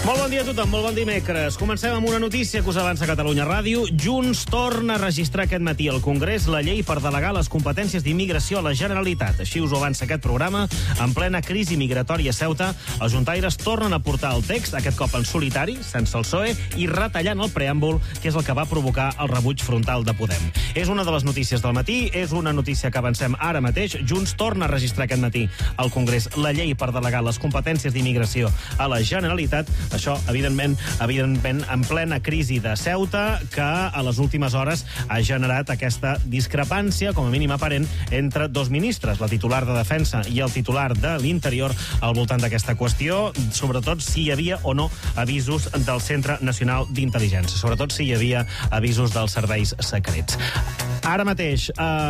Molt bon dia a tothom, molt bon dimecres. Comencem amb una notícia que us avança Catalunya Ràdio. Junts torna a registrar aquest matí al Congrés la llei per delegar les competències d'immigració a la Generalitat. Així us ho avança aquest programa. En plena crisi migratòria a Ceuta, els juntaires tornen a portar el text, aquest cop en solitari, sense el PSOE, i retallant el preàmbul, que és el que va provocar el rebuig frontal de Podem. És una de les notícies del matí, és una notícia que avancem ara mateix. Junts torna a registrar aquest matí al Congrés la llei per delegar les competències d'immigració a la Generalitat. Això, evidentment, en plena crisi de Ceuta, que a les últimes hores ha generat aquesta discrepància, com a mínim aparent, entre dos ministres, la titular de Defensa i el titular de l'Interior, al voltant d'aquesta qüestió, sobretot si hi havia o no avisos del Centre Nacional d'Intel·ligència, sobretot si hi havia avisos dels serveis secrets. Ara mateix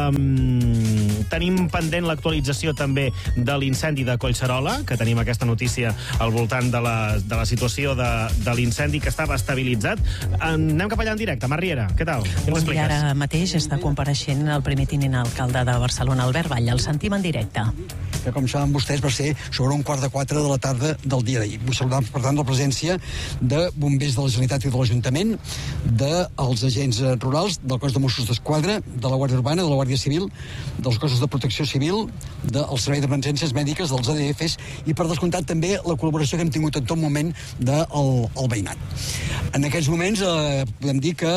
tenim pendent l'actualització també de l'incendi de Collserola, que tenim aquesta notícia al voltant de la situació de l'incendi, que estava estabilitzat. Anem cap allà en directe. Mar Riera, què tal? Bon dia, ara mateix està compareixent el primer tinent alcalde de Barcelona, Albert Batlle. El sentim en directe. Que, com saben vostès, va ser sobre 3:15 de la tarda del dia d'ahir. Vull saludar, per tant, la presència de bombers de la Generalitat i de l'Ajuntament, dels agents rurals, del cos de Mossos d'Esquadra, de la Guàrdia Urbana, de la Guàrdia Civil, dels cossos de protecció civil, del Servei d'Emergències Mèdiques, dels ADFs, i per descomptat també la col·laboració que hem tingut en tot moment del veïnat. En aquests moments podem dir que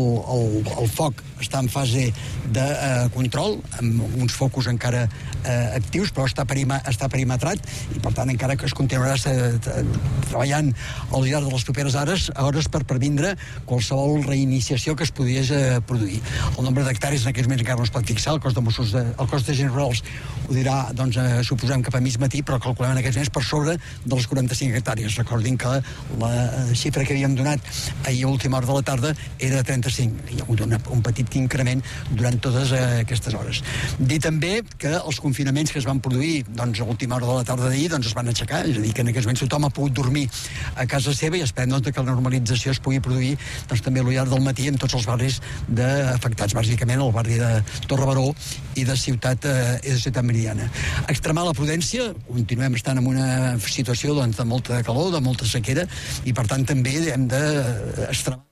el foc està en fase de control, amb uns focus encara actius, però està perimetrat, i per tant encara que es continuarà treballant al llarg de les properes hores per previndre qualsevol reiniciació que es pogués produir. El nombre d'hectàrees en aquests moments encara no es pot fixar, el cos de agents rurals ho dirà, doncs, suposem cap a mig matí, però calculem en aquests moments per sobre de les 45 hectàrees. Recordin que la xifra que havíem donat ahir a última hora de la tarda era de 35. Hi ha hagut un petit increment durant totes aquestes hores. Dir també que els confinaments que es van produir, doncs, a última hora de la tarda d'ahir, doncs es van aixecar, és a dir, que en aquests moments tothom ha pogut dormir a casa seva, i esperem, doncs, que la normalització es pugui produir, doncs, també al llarg del matí en tots els barris afectats, bàsicament el barri de Torre Baró i de Ciutat Meridiana. Extremar la prudència, continuem estant en una situació, doncs, de molta calor, de molta sequera, i per tant també hem d'extremar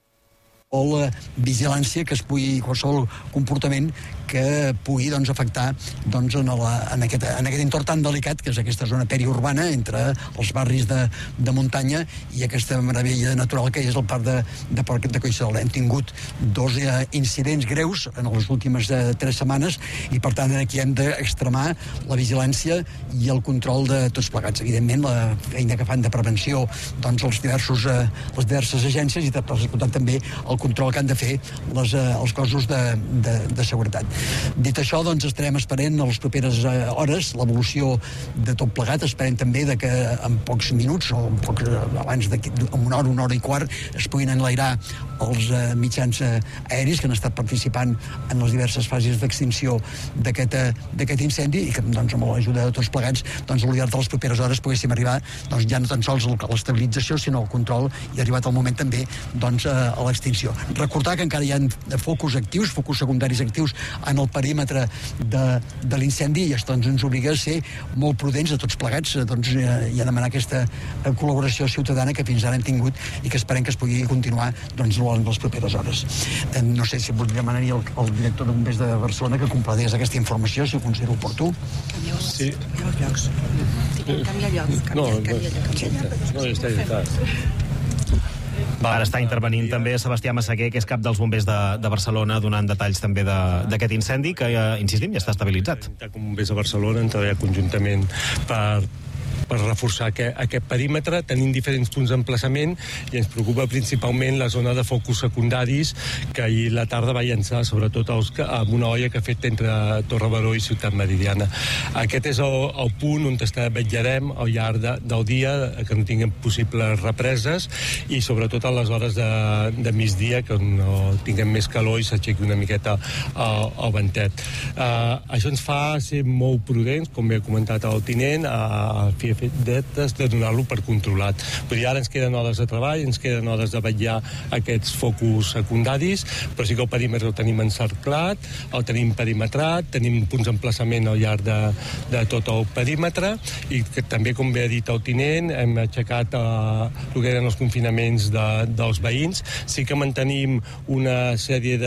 la vigilància que es pugui, qualsevol comportament que pugui, doncs, afectar, doncs, en aquest entorn tan delicat que és aquesta zona periurbana entre els barris de muntanya i aquesta meravella natural que és el parc de Collserola. Hem tingut dos incidents greus en les últimes 3 setmanes, i per tant aquí hem d'extremar la vigilància i el control de tots plegats. Evidentment, la feina que fan de prevenció, doncs, les diverses agències, i per descomptat també el control que han de fer els cossos de seguretat. Dit això, doncs, estarem esperant a les properes hores l'evolució de tot plegat. Esperem també que en pocs minuts, o abans en una hora i quart, es puguin enlairar els mitjans aeris que han estat participant en les diverses fases d'extinció d'aquest incendi, i que, doncs, amb l'ajuda de tots plegats, doncs, al llarg de les properes hores poguéssim arribar, doncs, ja no tan sols a l'estabilització, sinó al control, i arribat el moment també, doncs, a l'extinció. Recordar que encara hi ha focus actius, focus secundaris actius en el perímetre de l'incendi, i això, doncs, ens obliga a ser molt prudents a tots plegats, doncs, i a demanar aquesta col·laboració ciutadana que fins ara hem tingut i que esperem que es pugui continuar, doncs, en les properes hores. No sé si voldria demanar al director de bombers de Barcelona que completés aquesta informació, si ho considero oportú. Sí. Canvia llocs. No, està. Ara està intervenint també Sebastià Massaguer, que és cap dels bombers de Barcelona, donant detalls també d'aquest incendi, que, insistim, ja està estabilitzat. Com bombers de Barcelona hem treballat conjuntament per reforçar aquest perímetre. Tenim diferents punts d'emplaçament i ens preocupa principalment la zona de focus secundaris que ahir la tarda va llançar, sobretot amb una olla que ha fet entre Torre Baró i Ciutat Meridiana. Aquest és el punt on vetllarem al llarg del dia, que no tinguem possibles represes, i sobretot a les hores de migdia, que no tinguem més calor i s'aixequi una miqueta el ventet. Això ens fa ser molt prudents, com bé ha comentat el tinent, a fi de donar-lo per controlat. Vull dir, ara ens queden hores de treball, ens queden hores de vetllar aquests focus secundaris, però sí que el perímetre el tenim encerclat, el tenim perimetrat, tenim punts d'emplaçament al llarg de tot el perímetre, i que també, com bé ha dit el tinent, hem aixecat el que eren els confinaments dels veïns. Sí que mantenim una sèrie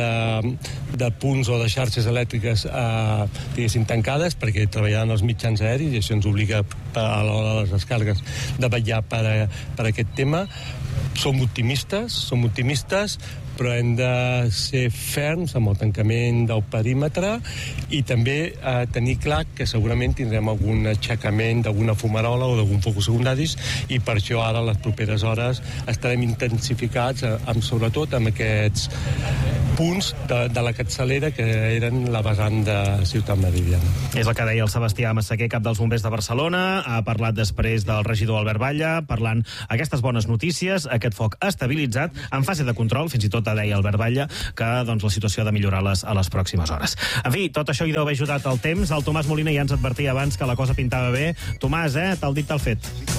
de punts o de xarxes elèctriques diguéssim tancades, perquè treballaran els mitjans aèris, i això ens obliga a l'hora de les descargues de vetllar per aquest tema. Som optimistes, però hem de ser ferms amb el tancament del perímetre i també tenir clar que segurament tindrem algun aixecament d'alguna fumarola o d'algun focus secundaris, i per això ara, les properes hores, estarem intensificats sobretot amb aquests punts de la capçalera que eren la vessant de Ciutat Meridiana. És el que deia el Sebastià Massaquer, cap dels bombers de Barcelona. Ha parlat després del regidor Albert Batlle, parlant aquestes bones notícies, aquest foc estabilitzat, en fase de control, fins i tot deia Albert Batlle que doncs, la situació ha de millorar a les pròximes hores. En fi, tot això hi deu haver ajudat el temps. El Tomàs Molina ja ens advertia abans que la cosa pintava bé. Tomàs, tal dit, tal fet.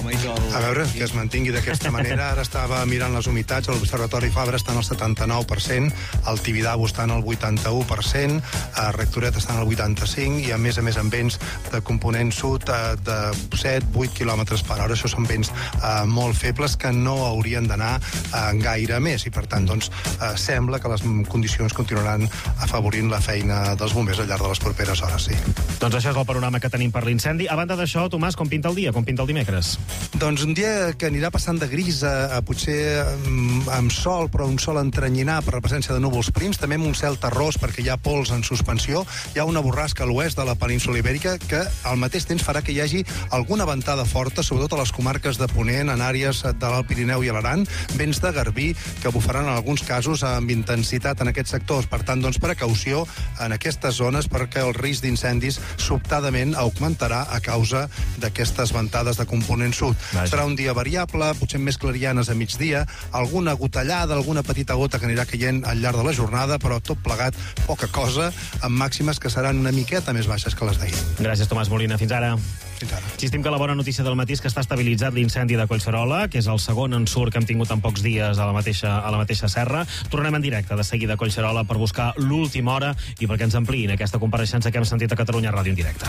A veure, que es mantingui d'aquesta manera. Ara estava mirant les humitats, l'Observatori Fabra està en el 79%, el Tibidabo està en el 81%, a Rectoret està en el 85%, i a més amb vents de component sud de 7-8 km per hora. Això són vents molt febles que no haurien d'anar gaire més, i per tant, doncs, sembla que les condicions continuaran afavorint la feina dels bombers al llarg de les properes hores, sí. Doncs això és el panorama que tenim per l'incendi. A banda d'això, Tomàs, com pinta el dia? Com pinta el dimecres? Doncs un dia que anirà passant de gris a potser amb sol, però un sol entranyinar per la presència de núvols prims, també amb un cel terrós perquè hi ha pols en suspensió, hi ha una borrasca a l'oest de la península Ibèrica que al mateix temps farà que hi hagi alguna ventada forta, sobretot a les comarques de Ponent, en àrees de l'Alt Pirineu i l'Aran, vents de garbí que bufaran en alguns casos amb intensitat en aquests sectors. Per tant, doncs, precaució en aquestes zones perquè el risc d'incendis sobtadament augmentarà a causa d'aquestes ventades de component sud. Serà un dia variable, potser més clarianes a migdia, alguna gotellada, alguna petita gota que anirà caient al llarg de la jornada, però tot plegat poca cosa, amb màximes que seran una miqueta més baixes que les d'ahir. Gràcies, Tomàs Molina. Fins ara. Fins ara. Insistim que la bona notícia del matí és que està estabilitzat l'incendi de Collserola, que és el segon ensurt que hem tingut en pocs dies a la mateixa serra. Tornem en directe de seguida a Collserola per buscar l'última hora i perquè ens ampliïn aquesta compareixença que hem sentit a Catalunya Ràdio en directe.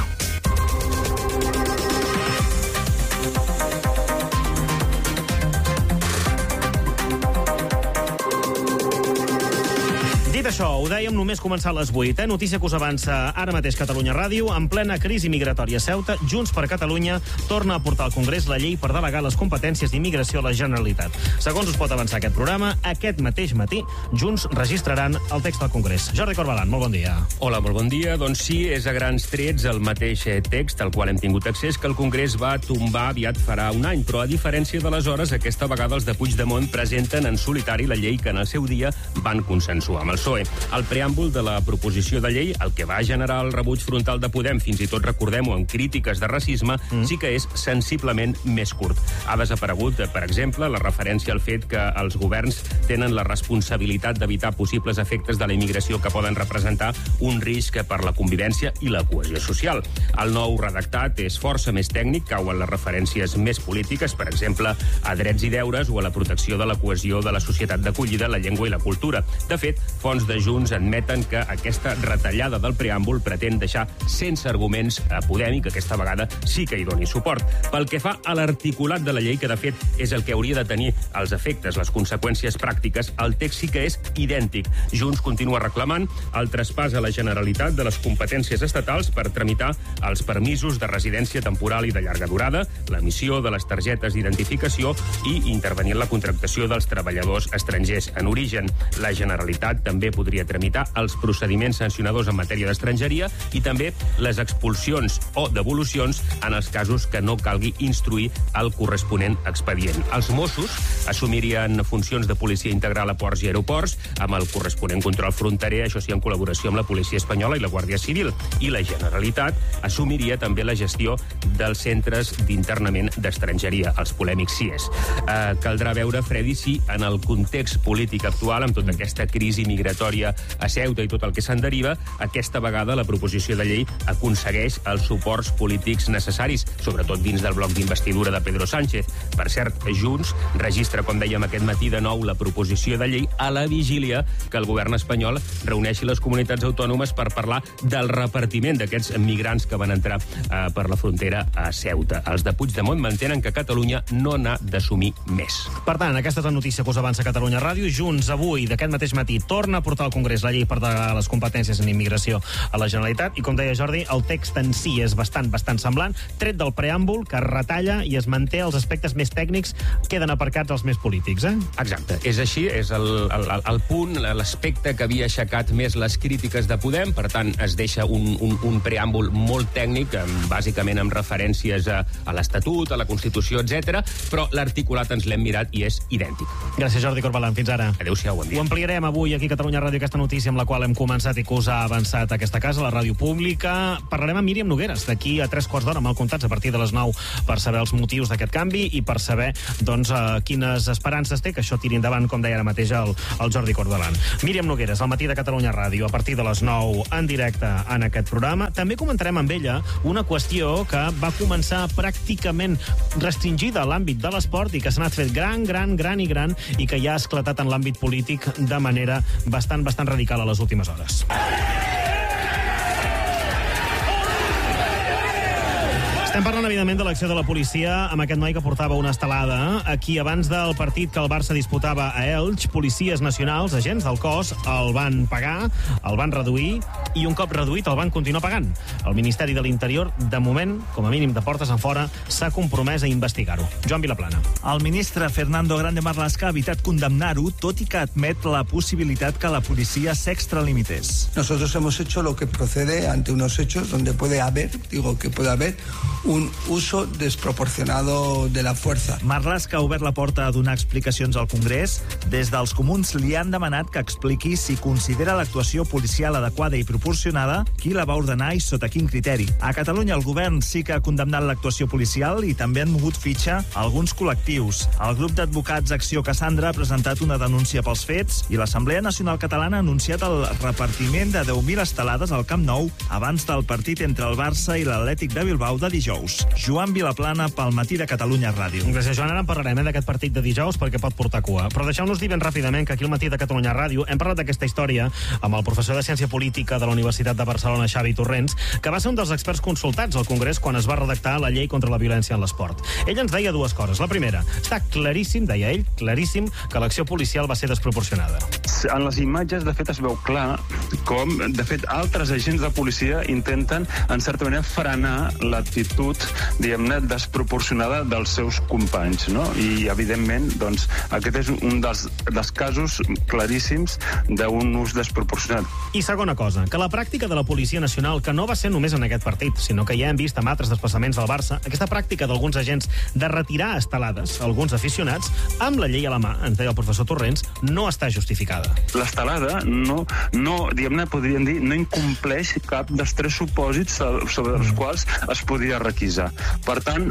Dit això, ho dèiem només començar a les 8. Notícia que us avança ara mateix Catalunya Ràdio. En plena crisi migratòria a Ceuta, Junts per Catalunya torna a portar al Congrés la llei per delegar les competències d'immigració a la Generalitat. Segons us pot avançar aquest programa, aquest mateix matí Junts registraran el text al Congrés. Jordi Corbalan, molt bon dia. Hola, molt bon dia. Doncs sí, és a grans trets el mateix text al qual hem tingut accés que el Congrés va tombar aviat farà un any, però a diferència d'aleshores, aquesta vegada els de Puigdemont presenten en solitari la llei que en el seu dia van consensuar amb el PSOE. El preàmbul de la proposició de llei, el que va generar el rebuig frontal de Podem, fins i tot recordem-ho amb crítiques de racisme, sí que és sensiblement més curt. Ha desaparegut, per exemple, la referència al fet que els governs tenen la responsabilitat d'evitar possibles efectes de la immigració que poden representar un risc per la convivència i la cohesió social. El nou redactat és força més tècnic, cauen les referències més polítiques, per exemple, a drets i deures o a la protecció de la cohesió de la societat d'acollida, la llengua i la cultura. De fet, fonts de Junts admeten que aquesta retallada del preàmbul pretén deixar sense arguments a Podem i que aquesta vegada sí que hi doni suport. Pel que fa a l'articulat de la llei, que de fet és el que hauria de tenir els efectes, les conseqüències pràctiques, el text sí que és idèntic. Junts continua reclamant el traspàs a la Generalitat de les competències estatals per tramitar els permisos de residència temporal i de llarga durada, l'emissió de les targetes d'identificació i intervenir en la contractació dels treballadors estrangers en origen. La Generalitat també podria tramitar els procediments sancionadors en matèria d'estrangeria i també les expulsions o devolucions en els casos que no calgui instruir el corresponent expedient. Els Mossos assumirien funcions de policia integral a ports i aeroports amb el corresponent control fronterer, això sí, en col·laboració amb la policia espanyola i la Guàrdia Civil. I la Generalitat assumiria també la gestió dels centres d'internament d'estrangeria, els polèmics CIES. Caldrà veure, Freddy, si en el context polític actual, amb tota aquesta crisi migratòria convocatòria a Ceuta i tot el que se'n deriva, aquesta vegada la proposició de llei aconsegueix els suports polítics necessaris, sobretot dins del bloc d'investidura de Pedro Sánchez. Per cert, Junts registra, com dèiem aquest matí, de nou la proposició de llei a la vigília que el govern espanyol reuneixi les comunitats autònomes per parlar del repartiment d'aquests migrants que van entrar per la frontera a Ceuta. Els de Puigdemont mantenen que Catalunya no n'ha d'assumir més. Per tant, aquesta és la notícia que us avança Catalunya Ràdio. Junts, avui, d'aquest mateix matí, torna a portar al Congrés la llei per delegar les competències en immigració a la Generalitat. I, com deia Jordi, el text en si és bastant semblant, tret del preàmbul, que retalla i es manté els aspectes més tècnics, queden aparcats els més polítics, Exacte. És així, és el punt, l'aspecte que havia aixecat més les crítiques de Podem. Per tant, es deixa un preàmbul molt tècnic, bàsicament amb referències a l'Estatut, a la Constitució, etc. Però l'articulat ens l'hem mirat i és idèntic. Gràcies, Jordi Corbalan. Fins ara. Adéu-siau, bon dia. Ho ampliarem avui aquí a Catalunya Ràdio, aquesta notícia amb la qual hem començat i que us ha avançat aquesta casa, la ràdio pública. Parlarem amb Míriam Nogueres d'aquí a 3/4 mal comptats, a partir de les 9, per saber els motius d'aquest canvi i per saber, doncs, quines esperances té que això tiri endavant, com deia ara mateix el Jordi Corbalan. Míriam Nogueres, al matí de Catalunya Ràdio, a partir de les 9, en directe en aquest programa. També comentarem amb ella una qüestió que va començar pràcticament restringida a l'àmbit de l'esport i que s'ha anat fet gran i que ja ha esclatat en l'àmbit polític de manera bastant radical a les últimes hores. Estem parlant, evidentment, de l'acció de la policia amb aquest noi que portava una estelada. Aquí, abans del partit que el Barça disputava a Elx, policies nacionals, agents del cos, el van pagar, el van reduir i un cop reduït el van continuar pagant. El Ministeri de l'Interior, de moment, com a mínim de portes enfora, s'ha compromès a investigar-ho. Joan Vilaplana. El ministre Fernando Grande Marlaska ha evitat condemnar-ho, tot i que admet la possibilitat que la policia s'extralimités. Nosotros hemos hecho lo que procede ante unos hechos donde puede haber un uso desproporcionado de la fuerza. Marlaska ha obert la porta a donar explicacions al Congrés. Des dels comuns li han demanat que expliqui si considera l'actuació policial adequada i proporcionada, qui la va ordenar i sota quin criteri. A Catalunya el govern sí que ha condemnat l'actuació policial i també han mogut fitxa alguns col·lectius. El grup d'advocats Acció Cassandra ha presentat una denúncia pels fets i l'Assemblea Nacional Catalana ha anunciat el repartiment de 10.000 estelades al Camp Nou abans del partit entre el Barça i l'Atlètic de Bilbao de dijous. Joan Vilaplana, pel matí de Catalunya Ràdio. Gràcies, Joan. Ara en parlarem d'aquest partit de dijous perquè pot portar cua. Però deixeu-nos dir ben ràpidament que aquí al matí de Catalunya Ràdio hem parlat d'aquesta història amb el professor de Ciència Política de la Universitat de Barcelona, Xavi Torrents, que va ser un dels experts consultats al Congrés quan es va redactar la llei contra la violència en l'esport. Ell ens deia dues coses. La primera, està claríssim, deia ell, claríssim, que l'acció policial va ser desproporcionada. En les imatges, de fet, es veu clar com, de fet, altres agents de policia intenten, en certa manera, frenar l'actitud, diguem-ne, desproporcionada dels seus companys, no? I, evidentment, doncs, aquest és un dels casos claríssims d'un ús desproporcionat. I segona cosa, que la pràctica de la Policia Nacional, que no va ser només en aquest partit, sinó que ja hem vist amb altres desplaçaments del Barça, aquesta pràctica d'alguns agents de retirar estelades a alguns aficionats, amb la llei a la mà, ens deia el professor Torrents, no està justificada. L'estelada no diguem-ne, podríem dir, no incompleix cap dels tres supòsits sobre els quals es podria requisar. Per tant,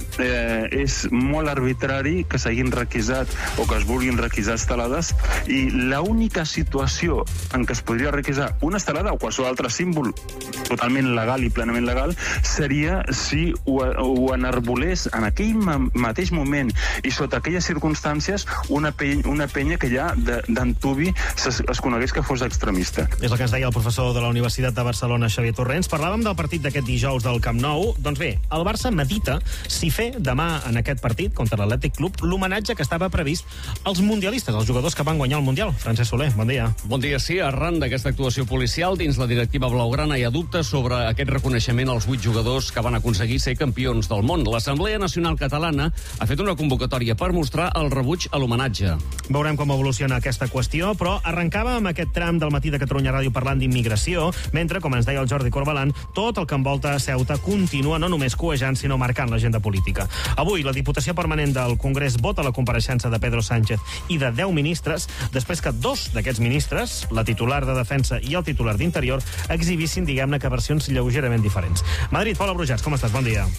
és molt arbitrari que s'hagin requisat o que es vulguin requisar estelades i l'única situació en què es podria requisar una estelada o qualsevol altre símbol totalment legal i plenament legal seria si ho enarbolés en aquell mateix moment i sota aquelles circumstàncies una penya que ja d'antubi es conegués que fos extremista. És el que ens deia el professor de la Universitat de Barcelona, Xavier Torrents. Parlàvem del partit d'aquest dijous del Camp Nou. Doncs bé, el Barça medita si fer demà en aquest partit contra l'Atlètic Club l'homenatge que estava previst als mundialistes, als jugadors que van guanyar el Mundial. Francesc Soler, bon dia. Bon dia, sí. Arran d'aquesta actuació policial dins la directiva blaugrana hi ha dubtes sobre aquest reconeixement als 8 jugadors que van aconseguir ser campions del món. L'Assemblea Nacional Catalana ha fet una convocatòria per mostrar el rebuig a l'homenatge. Veurem com evoluciona aquesta qüestió, però arrencava amb aquest tram del matí de Catalunya Ràdio parlant d'immigració, mentre, com ens deia el Jordi Corbalan, tot el que envolta Ceuta continua no només coejant, sinó marcant l'agenda política. Avui, la Diputació Permanent del Congrés vota la compareixença de Pedro Sánchez i de 10 ministres, després que 2 d'aquests ministres, la titular de Defensa i el titular d'Interior, exhibissin, diguem-ne, que versions lleugerament diferents. Madrid, Paula Brujats, com estàs? Bon dia.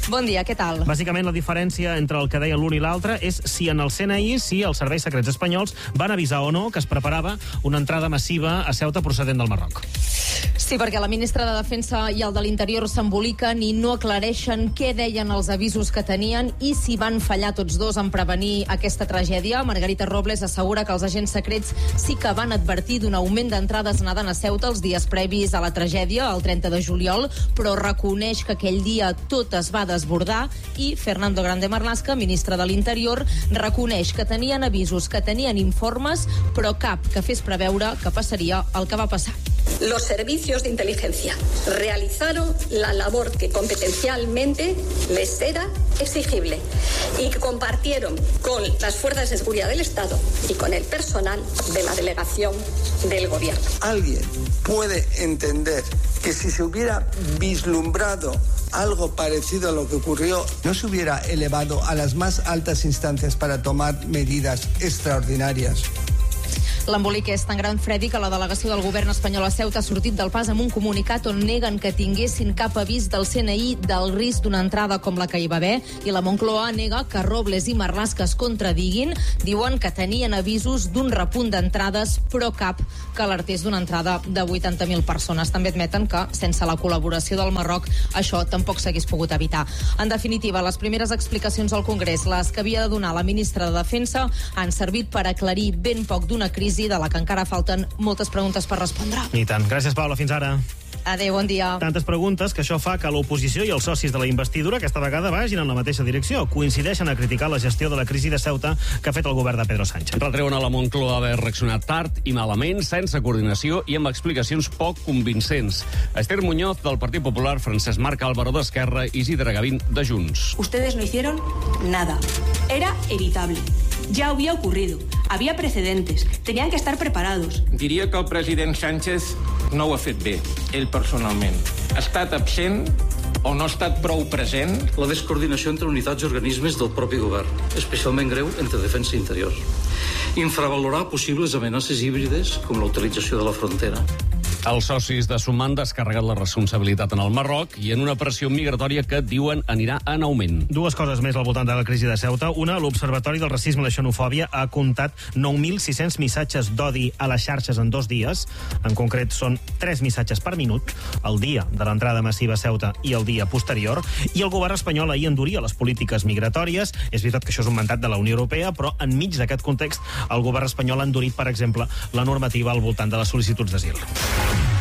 Bon dia, què tal? Bàsicament, la diferència entre el que deia l'un i l'altre és si en el CNI, si els serveis secrets espanyols van avisar o no que es preparava una entrada massiva a Ceuta procedent del Marroc. Sí, perquè la ministra de Defensa i el de l'Interior s'emboliquen i no aclareixen què deien els avisos que tenien i si van fallar tots dos en prevenir aquesta tragèdia. Margarita Robles assegura que els agents secrets sí que van advertir d'un augment d'entrades nedant a Ceuta els dies previs a la tragèdia, el 30 de juliol, però reconeix que aquell dia tot es va desbordar i Fernando Grande Marlaska, ministre de l'Interior, reconeix que tenien avisos, que tenien informes, però cap que fes preveure que passaria el que va passar. Los servicios de inteligencia realizaron la labor que competencialmente les era exigible y que compartieron con las fuerzas de seguridad del Estado y con el personal de la delegación del gobierno. ¿Alguien puede entender que si se hubiera vislumbrado algo parecido a lo que ocurrió, no se hubiera elevado a las más altas instancias para tomar medidas extraordinarias? L'embolic és tan gran, Freddy, que la delegació del govern espanyol a Ceuta ha sortit del pas amb un comunicat on neguen que tinguessin cap avís del CNI del risc d'una entrada com la que hi va haver, i la Moncloa nega que Robles i Marlaska es contradiguin. Diuen que tenien avisos d'un repunt d'entrades, però cap que alertés d'una entrada de 80.000 persones. També admeten que, sense la col·laboració del Marroc, això tampoc s'hagués pogut evitar. En definitiva, les primeres explicacions al Congrés, les que havia de donar la ministra de Defensa, han servit per aclarir ben poc d'una crisi de la que encara falten moltes preguntes per respondre. I tant. Gràcies, Paula. Fins ara. Adéu, bon dia. Tantes preguntes que això fa que l'oposició i els socis de la investidura aquesta vegada vagin en la mateixa direcció. Coincideixen a criticar la gestió de la crisi de Ceuta que ha fet el govern de Pedro Sánchez. Retreuen a la Moncloa haver reaccionat tard i malament, sense coordinació i amb explicacions poc convincents. Esther Muñoz, del Partit Popular, Francesc Marc Álvaro, d'Esquerra, Isidre Gavín, de Junts. Ustedes no hicieron nada. Era evitable. Ya había ocurrido. Había precedentes. Tenían que estar preparados. Diria que el president Sánchez no ho ha fet bé, ell personalment. Ha estat absent o no ha estat prou present. La descoordinació entre unitats i organismes del propi govern, especialment greu entre defensa i interior. Infravalorar possibles amenaces híbrides com la utilització de la frontera. Els socis de Sumar han descarregat la responsabilitat en el Marroc i en una pressió migratòria que diuen anirà en augment. Dues coses més al voltant de la crisi de Ceuta. Una, l'Observatori del Racisme i la Xenofòbia ha comptat 9.600 missatges d'odi a les xarxes en 2 dies. En concret, són 3 missatges per minut, el dia de l'entrada massiva a Ceuta i el dia posterior. I el govern espanyol ahir enduria les polítiques migratòries. És veritat que això és un mandat de la Unió Europea, però enmig d'aquest context el govern espanyol ha endurit, per exemple, la normativa al voltant de les sol·licituds d'asil.